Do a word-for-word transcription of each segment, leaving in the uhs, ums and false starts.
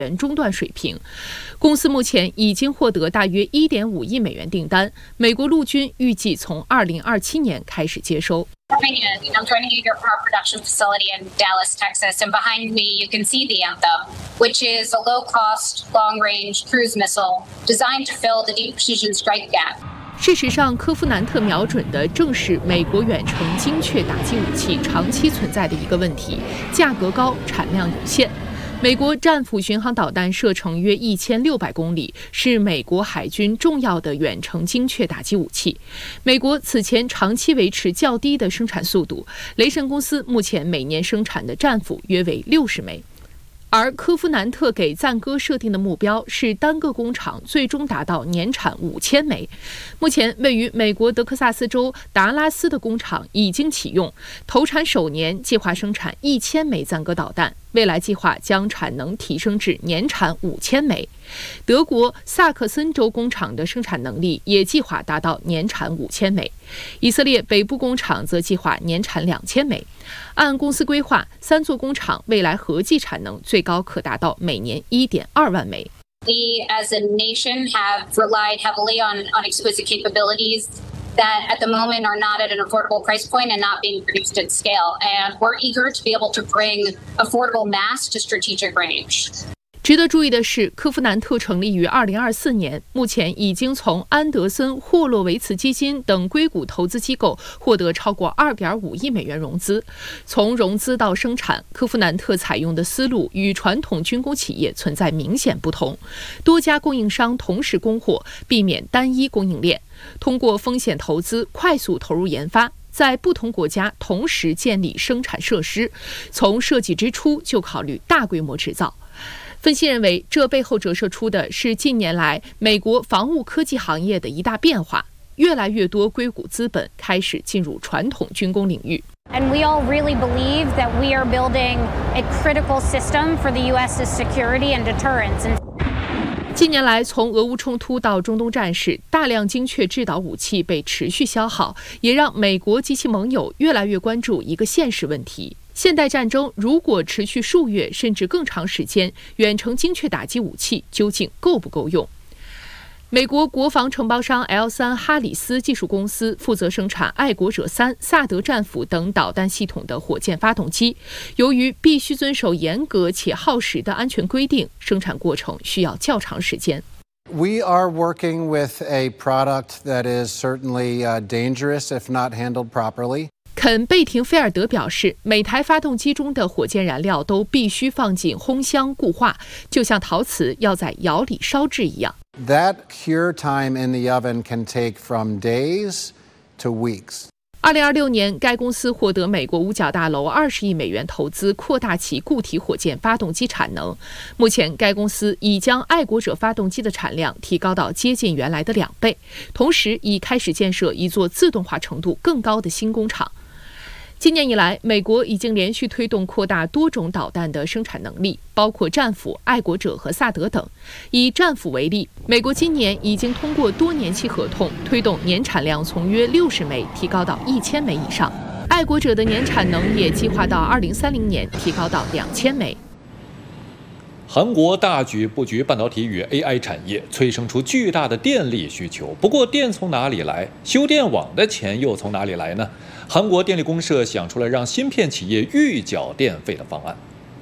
元中段水平。公司目前已经获得大约 一点五亿美元订单，美国陆军预计从二零二七年开始接收。 I'm joining a power production facility in Dallas, Texas, and behind me you can see the Anthem, which is a low-cost, long-range cruise missile designed to fill the deep precision strike gap. 事实上，科夫南特瞄准的正是美国远程精确打击武器长期存在的一个问题：价格高，产量有限。美国战斧巡航导弹射程约一千六百公里，是美国海军重要的远程精确打击武器。美国此前长期维持较低的生产速度，雷神公司目前每年生产的战斧约为六十枚。而科夫南特给赞歌设定的目标是单个工厂最终达到年产五千枚。目前位于美国德克萨斯州达拉斯的工厂已经启用，投产首年计划生产一千枚赞歌导弹，未来计划将产能提升至年产五千枚。德国萨克森州工厂的生产能力也计划达到年产五千枚，以色列北部工厂则计划年产两千枚。按公司规划，三座工厂未来合计产能最高可达到每年 一点二万枚。 We as a nation have relied heavily on, on exquisite capabilities that at the moment are not at an affordable price point and not being produced at scale. And we're eager to be able to bring affordable mass to strategic range. 值得注意的是，科夫南特成立于二零二四年，目前已经从安德森、霍洛维茨基金等硅谷投资机构获得超过 二点五亿美元融资。从融资到生产，科夫南特采用的思路与传统军工企业存在明显不同，多家供应商同时供货，避免单一供应链，通过风险投资快速投入研发，在不同国家同时建立生产设施，从设计之初就考虑大规模制造。分析认为，这背后折射出的是近年来美国防务科技行业的一大变化，越来越多硅谷资本开始进入传统军工领域。 And we all really believe that we are building a critical system for the U S's security and deterrence. 近年来，从俄乌冲突到中东战事，大量精确制导武器被持续消耗，也让美国及其盟友越来越关注一个现实问题：现代战争如果持续数月甚至更长时间，远程精确打击武器究竟够不够用？美国国防承包商 L 三 哈里斯技术公司负责生产爱国者三、萨德战斧等导弹系统的火箭发动机。由于必须遵守严格且耗时的安全规定，生产过程需要较长时间。 We are working with a product that is certainly uh, dangerous if not handled properly. 肯贝廷菲尔德表示，每台发动机中的火箭燃料都必须放进烘箱固化，就像陶瓷要在窑里烧制一样。 That cure time in the oven can take from days to weeks. 二零二六年，该公司获得美国五角大楼二十亿美元投资，扩大其固体火箭发动机产能。目前，该公司已将爱国者发动机的产量提高到接近原来的两倍，同时已开始建设一座自动化程度更高的新工厂。今年以来，美国已经连续推动扩大多种导弹的生产能力，包括战斧、爱国者和萨德等。以战斧为例，美国今年已经通过多年期合同，推动年产量从约六十枚提高到一千枚以上。爱国者的年产能也计划到二零三零年提高到两千枚。 韩国大举布局半导体与 A I 产业，催生出巨大的电力需求。不过，电从哪里来？修电网的钱又从哪里来呢？韩国电力公社想出了让芯片企业预缴电费的方案。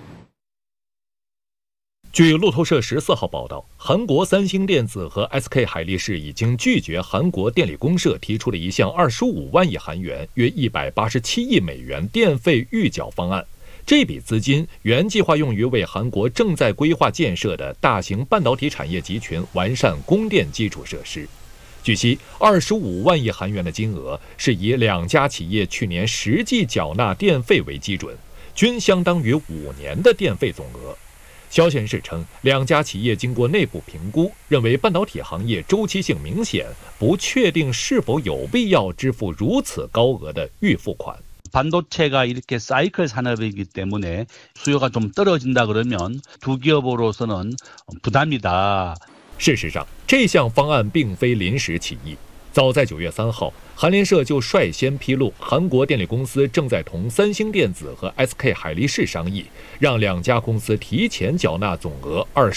据路透社十四号报道，韩国三星电子和 S K 海力士已经拒绝韩国电力公社提出的一项二十五万亿韩元（约一百八十七亿美元）电费预缴方案。这笔资金原计划用于为韩国正在规划建设的大型半导体产业集群完善供电基础设施。据悉，二十五万亿韩元的金额是以两家企业去年实际缴纳电费为基准，均相当于五年的电费总额。消息人士称，两家企业经过内部评估，认为半导体行业周期性明显，不确定是否有必要支付如此高额的预付款。 반도체가 이렇게 사이클 산업이기 때문에 수요가 좀 떨어진다 그러면 두 기업으로서는 부담이다. 事实上，这项方案并非临时起意。早在九月三号，韩联社就率先披露，韩国电力公司正在同三星电子和 S K 海力士商议，让两家公司提前缴纳总额二十。